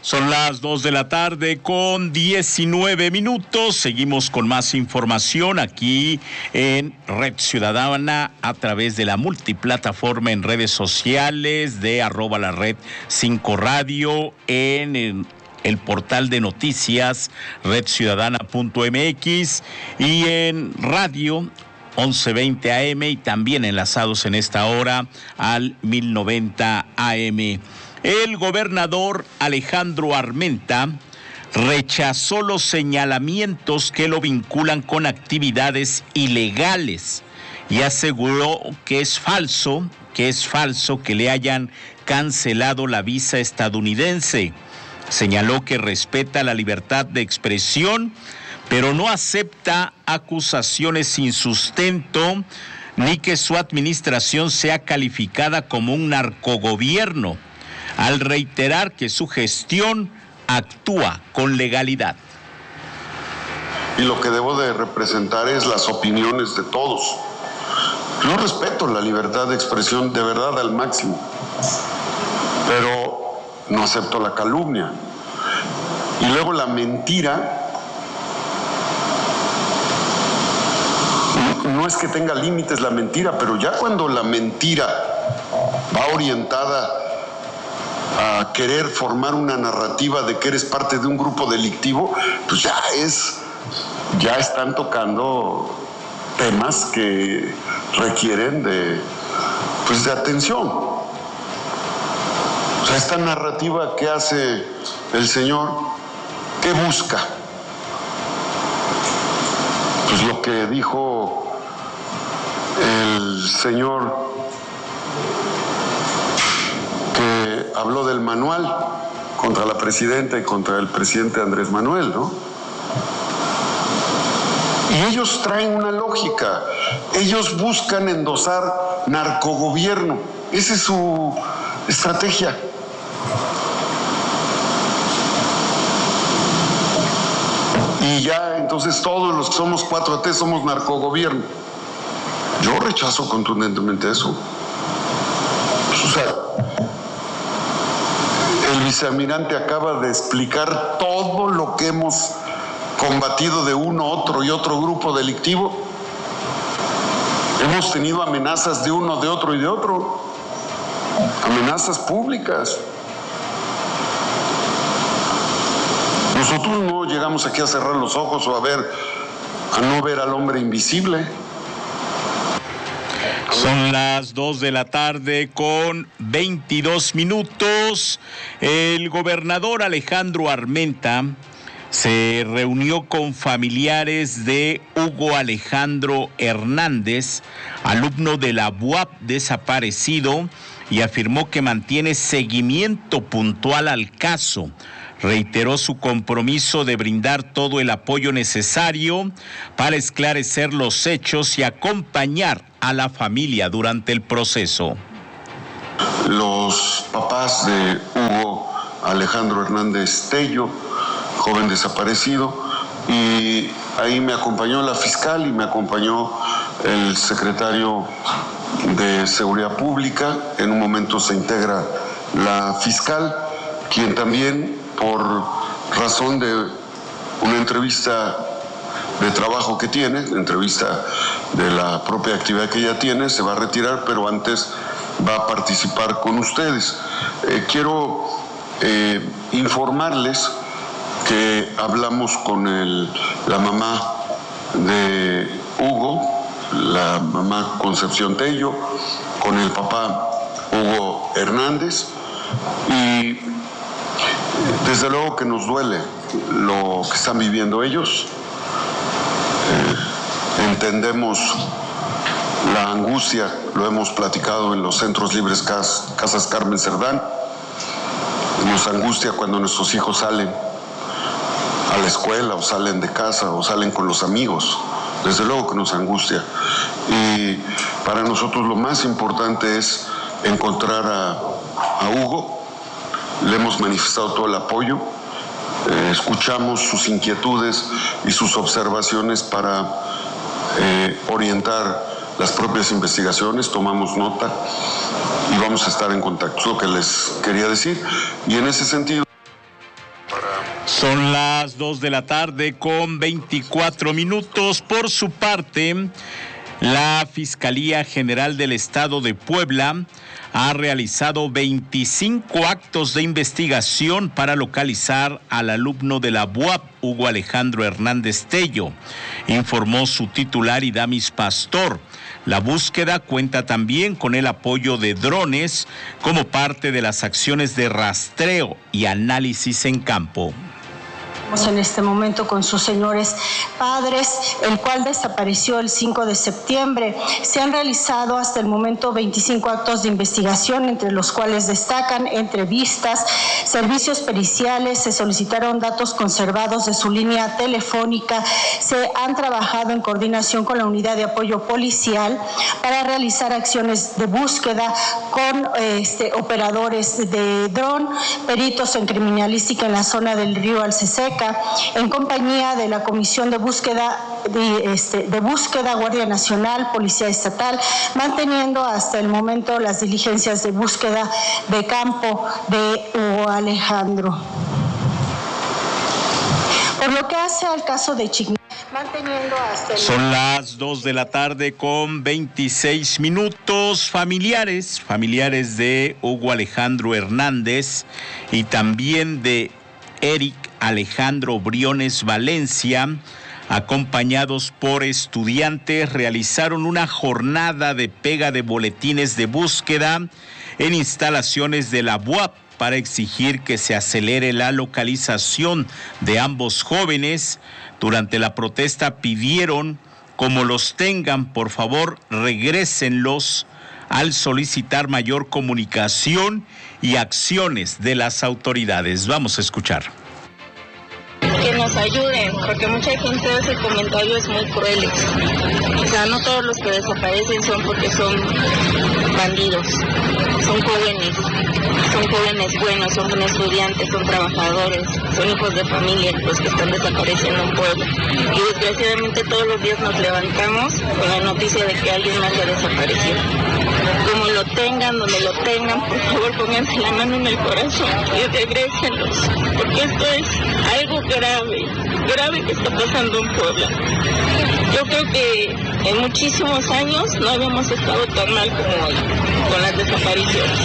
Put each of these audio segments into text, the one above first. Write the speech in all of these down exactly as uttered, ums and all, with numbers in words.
Son las dos de la tarde con diecinueve minutos. Seguimos con más información aquí en Red Ciudadana a través de la multiplataforma en redes sociales de arroba la red cinco radio, en el, el portal de noticias red ciudadana punto m x y en radio once veinte A M y también enlazados en esta hora al mil noventa A M. El gobernador Alejandro Armenta rechazó los señalamientos que lo vinculan con actividades ilegales y aseguró que es falso, que es falso que le hayan cancelado la visa estadounidense. Señaló que respeta la libertad de expresión, pero no acepta acusaciones sin sustento ni que su administración sea calificada como un narcogobierno, al reiterar que su gestión actúa con legalidad. Y lo que debo de representar es las opiniones de todos. Yo respeto la libertad de expresión de verdad al máximo, pero no acepto la calumnia. Y luego la mentira, no es que tenga límites la mentira, pero ya cuando la mentira va orientada a querer formar una narrativa de que eres parte de un grupo delictivo, pues ya es, ya están tocando temas que requieren de, pues de atención. O sea, esta narrativa que hace el señor, ¿qué busca? Pues lo que dijo el señor que habló del manual contra la presidenta y contra el presidente Andrés Manuel, ¿no? Y ellos traen una lógica, ellos buscan endosar narcogobierno, esa es su estrategia. Y ya entonces todos los que somos cuatro T somos narcogobierno. Yo rechazo contundentemente eso. Pues, o sea, el vicealmirante acaba de explicar todo lo que hemos combatido de uno, otro y otro grupo delictivo. Hemos tenido amenazas de uno, de otro y de otro. Amenazas públicas. Nosotros no llegamos aquí a cerrar los ojos o a ver, a no ver al hombre invisible. Son las dos de la tarde con veintidós minutos. El gobernador Alejandro Armenta se reunió con familiares de Hugo Alejandro Hernández, alumno de la U A P desaparecido, y afirmó que mantiene seguimiento puntual al caso. Reiteró su compromiso de brindar todo el apoyo necesario para esclarecer los hechos y acompañar a la familia durante el proceso. Los papás de Hugo Alejandro Hernández Tello, joven desaparecido, y ahí me acompañó la fiscal y me acompañó el secretario de Seguridad Pública. En un momento se integra la fiscal, quien también, por razón de una entrevista de trabajo que tiene, entrevista de la propia actividad que ella tiene, se va a retirar, pero antes va a participar con ustedes. Eh, quiero eh, informarles que hablamos con el, la mamá de Hugo, la mamá Concepción Tello, con el papá Hugo Hernández, y desde luego que nos duele lo que están viviendo ellos. Eh, entendemos la angustia, lo hemos platicado en los Centros Libres Cas, Casas Carmen Cerdán. Nos angustia cuando nuestros hijos salen a la escuela o salen de casa o salen con los amigos. Desde luego que nos angustia. Y para nosotros lo más importante es encontrar a, a Hugo. Le hemos manifestado todo el apoyo, eh, escuchamos sus inquietudes y sus observaciones para eh, orientar las propias investigaciones, tomamos nota y vamos a estar en contacto. Es lo que les quería decir. Y en ese sentido... Son las dos de la tarde con veinticuatro minutos. Por su parte, la Fiscalía General del Estado de Puebla ha realizado veinticinco actos de investigación para localizar al alumno de la B U A P, Hugo Alejandro Hernández Tello, informó su titular Idamis Pastor. La búsqueda cuenta también con el apoyo de drones como parte de las acciones de rastreo y análisis en campo. En este momento con sus señores padres, el cual desapareció el cinco de septiembre. Se han realizado hasta el momento veinticinco actos de investigación, entre los cuales destacan entrevistas, servicios periciales, se solicitaron datos conservados de su línea telefónica, se han trabajado en coordinación con la unidad de apoyo policial para realizar acciones de búsqueda con este, operadores de dron, peritos en criminalística en la zona del río Alceseca, en compañía de la Comisión de Búsqueda de, este, de Búsqueda, Guardia Nacional, Policía Estatal, manteniendo hasta el momento las diligencias de búsqueda de campo de Hugo Alejandro. Por lo que hace al caso de Chignac, manteniendo hasta el... Son las dos de la tarde con veintiséis minutos. Familiares, familiares de Hugo Alejandro Hernández y también de Eric Alejandro Briones Valencia, acompañados por estudiantes, realizaron una jornada de pega de boletines de búsqueda en instalaciones de la B U A P para exigir que se acelere la localización de ambos jóvenes. Durante la protesta pidieron, como los tengan, por favor, regrésenlos, al solicitar mayor comunicación y acciones de las autoridades. Vamos a escuchar. Que nos ayuden, porque mucha gente hace comentarios muy crueles. O sea, no todos los que desaparecen son porque son bandidos, son jóvenes, son jóvenes buenos, son estudiantes, son trabajadores, son hijos de familia los que están desapareciendo en Puebla. Y desgraciadamente todos los días nos levantamos con la noticia de que alguien más ya desapareció. Como lo tengan, donde lo tengan, por favor pónganse la mano en el corazón y regrésenlos, porque esto es algo grave, grave que está pasando en Puebla. Yo creo que en muchísimos años no habíamos estado tan mal como hoy, con las desapariciones.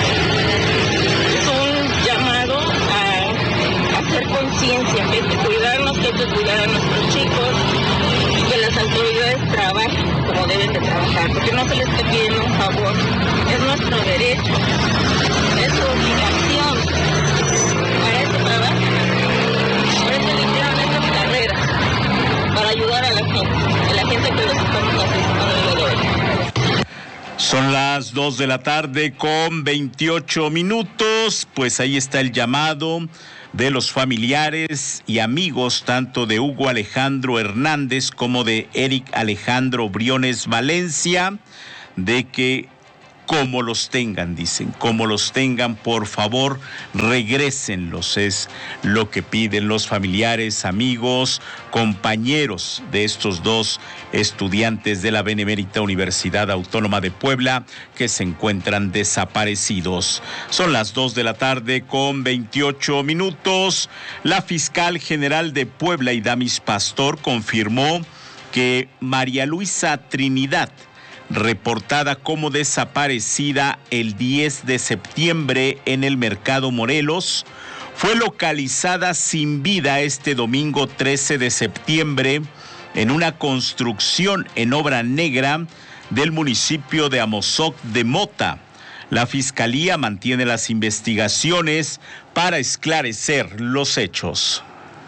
Es un llamado a hacer conciencia, que hay que cuidarnos, que hay que cuidar a nuestros chicos, y que las autoridades trabajen como deben de trabajar, porque no se les está pidiendo un favor, es nuestro derecho, es su obligación, para eso trabajan, por eso eligieron estas carreras, para ayudar a la gente, a la gente que los estamos asesinando el día de hoy. Son las dos de la tarde con veintiocho minutos, pues ahí está el llamado de los familiares y amigos tanto de Hugo Alejandro Hernández como de Eric Alejandro Briones Valencia, de que como los tengan, dicen, como los tengan, por favor, regrésenlos. Es lo que piden los familiares, amigos, compañeros de estos dos estudiantes de la Benemérita Universidad Autónoma de Puebla que se encuentran desaparecidos. Son las dos de la tarde con veintiocho minutos. La fiscal general de Puebla, Idamis Pastor, confirmó que María Luisa Trinidad, reportada como desaparecida el diez de septiembre en el Mercado Morelos, fue localizada sin vida este domingo trece de septiembre en una construcción en obra negra del municipio de Amozoc de Mota. La Fiscalía mantiene las investigaciones para esclarecer los hechos.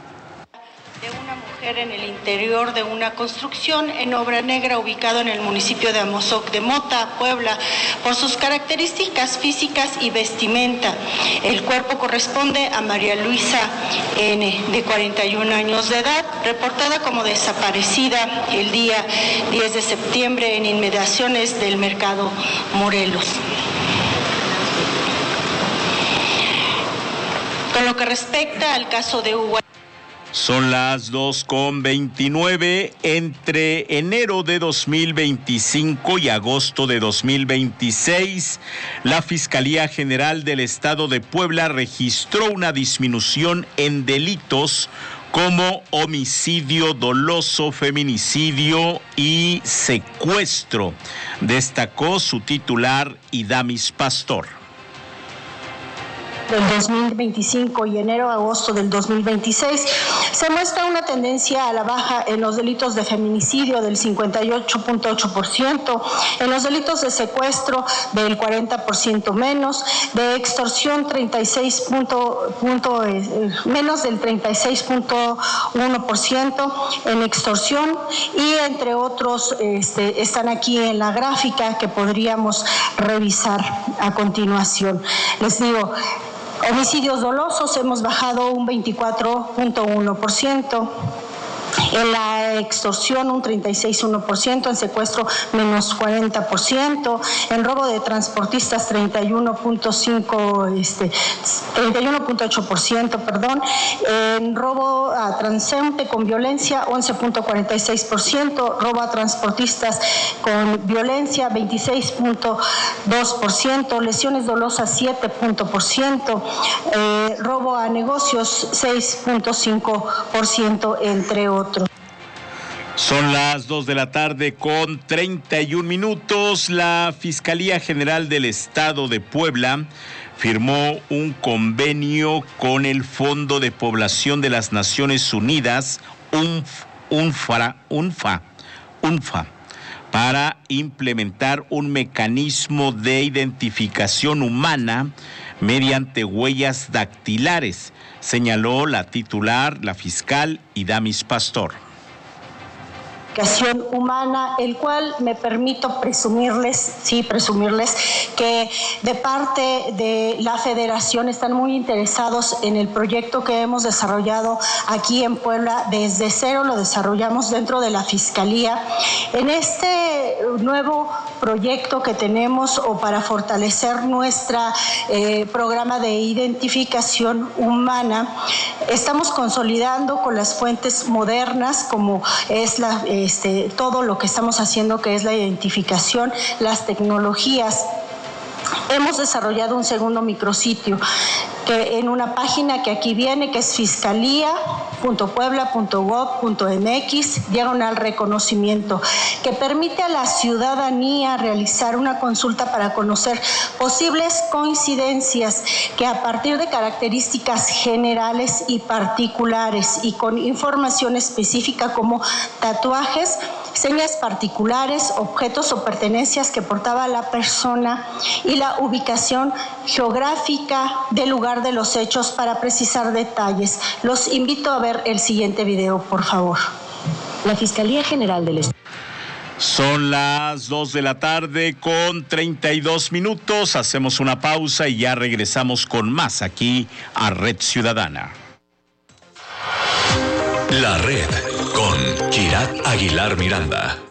En el interior de una construcción en obra negra ubicado en el municipio de Amozoc de Mota, Puebla, por sus características físicas y vestimenta. El cuerpo corresponde a María Luisa N., de cuarenta y un años de edad, reportada como desaparecida el día diez de septiembre en inmediaciones del Mercado Morelos. Con lo que respecta al caso de Hugo Son las dos con veintinueve. Entre enero de dos mil veinticinco y agosto de dos mil veintiséis, la Fiscalía General del Estado de Puebla registró una disminución en delitos como homicidio doloso, feminicidio y secuestro, destacó su titular Idamis Pastor. Del dos mil veinticinco y enero-agosto del dos mil veintiséis, se muestra una tendencia a la baja en los delitos de feminicidio del cincuenta y ocho punto ocho por ciento, en los delitos de secuestro del cuarenta por ciento menos, de extorsión treinta y seis punto, punto, eh, menos del treinta y seis punto uno por ciento en extorsión, y entre otros este, están aquí en la gráfica que podríamos revisar a continuación. Les digo, homicidios dolosos hemos bajado un veinticuatro punto uno por ciento, en la extorsión un treinta y seis punto uno por ciento, en secuestro menos cuarenta por ciento, en robo de transportistas treinta y uno punto cinco, este, treinta y uno punto ocho por ciento, perdón, en robo a transeúnte con violencia once punto cuarenta y seis por ciento, robo a transportistas con violencia veintiséis punto dos por ciento, lesiones dolosas siete punto por ciento, eh, robo a negocios seis punto cinco por ciento, entre otros. Son las dos de la tarde con treinta y un minutos. La Fiscalía General del Estado de Puebla firmó un convenio con el Fondo de Población de las Naciones Unidas, UNFA, UNFA, UNFA, para implementar un mecanismo de identificación humana mediante huellas dactilares, señaló la titular, la fiscal Idamis Pastor. Humana, el cual me permito presumirles, sí, presumirles que de parte de la Federación están muy interesados en el proyecto que hemos desarrollado aquí en Puebla. Desde cero lo desarrollamos dentro de la Fiscalía. En este nuevo proyecto que tenemos, o para fortalecer nuestro eh, programa de identificación humana, estamos consolidando con las fuentes modernas, como es la Este, todo lo que estamos haciendo, que es la identificación, las tecnologías. Hemos desarrollado un segundo micrositio que en una página que aquí viene, que es fiscalía punto puebla punto gob punto mx, diagonal reconocimiento, que permite a la ciudadanía realizar una consulta para conocer posibles coincidencias que, a partir de características generales y particulares y con información específica como tatuajes, señas particulares, objetos o pertenencias que portaba la persona y la ubicación geográfica del lugar de los hechos, para precisar detalles. Los invito a ver el siguiente video, por favor. La Fiscalía General del Estado. Son las dos de la tarde con treinta y dos minutos. Hacemos una pausa y ya regresamos con más aquí a Red Ciudadana. La Red con Kirat Aguilar Miranda.